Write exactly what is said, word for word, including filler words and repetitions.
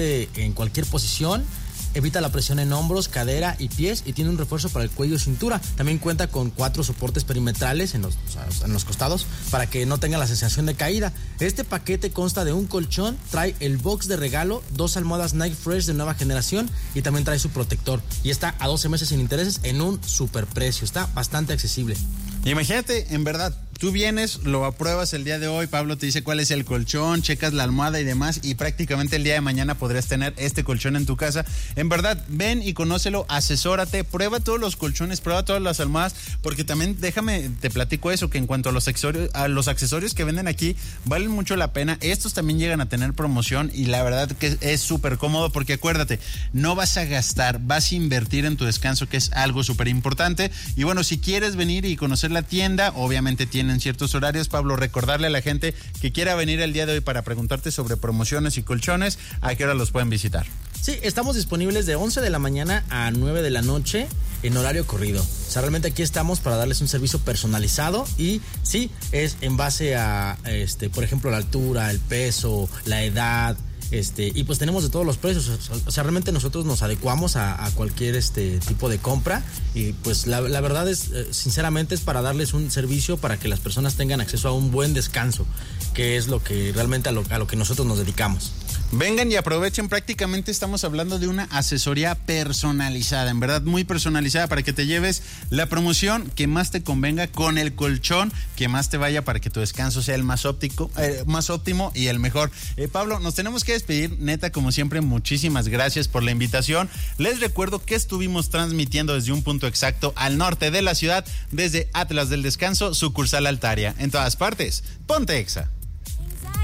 resiste en cualquier posición, evita la presión en hombros, cadera y pies y tiene un refuerzo para el cuello y cintura. También cuenta con cuatro soportes perimetrales en los, o sea, en los costados para que no tenga la sensación de caída. Este paquete consta de un colchón, trae el box de regalo, dos almohadas Nike Fresh de nueva generación y también trae su protector. Y está a doce meses sin intereses en un superprecio. Está bastante accesible. Imagínate, en verdad, tú vienes, lo apruebas el día de hoy, Pablo te dice cuál es el colchón, checas la almohada y demás, y prácticamente el día de mañana podrías tener este colchón en tu casa. En verdad, ven y conócelo, asesórate, prueba todos los colchones, prueba todas las almohadas, porque también déjame, te platico eso, que en cuanto a los accesorios, a los accesorios que venden aquí, valen mucho la pena. Estos también llegan a tener promoción y la verdad que es súper cómodo, porque acuérdate, no vas a gastar, vas a invertir en tu descanso, que es algo súper importante. Y bueno, si quieres venir y conocer la tienda, obviamente tienen ciertos horarios. Pablo, recordarle a la gente que quiera venir el día de hoy para preguntarte sobre promociones y colchones, ¿a qué hora los pueden visitar? Sí, estamos disponibles de once de la mañana a nueve de la noche en horario corrido. O sea, realmente aquí estamos para darles un servicio personalizado y sí, es en base a, este, por ejemplo, la altura, el peso, la edad. Este, y pues tenemos de todos los precios, o sea, realmente nosotros nos adecuamos a, a cualquier este tipo de compra y pues la, la verdad es, eh, sinceramente es para darles un servicio para que las personas tengan acceso a un buen descanso, que es lo que realmente a lo, a lo que nosotros nos dedicamos. Vengan y aprovechen, prácticamente estamos hablando de una asesoría personalizada, en verdad muy personalizada, para que te lleves la promoción que más te convenga con el colchón que más te vaya para que tu descanso sea el más óptico, eh, más óptimo y el mejor. Eh, Pablo, nos tenemos que despedir, neta, como siempre, muchísimas gracias por la invitación. Les recuerdo que estuvimos transmitiendo desde un punto exacto al norte de la ciudad, desde Atlas del Descanso, sucursal Altaria. En todas partes, ponte Exa.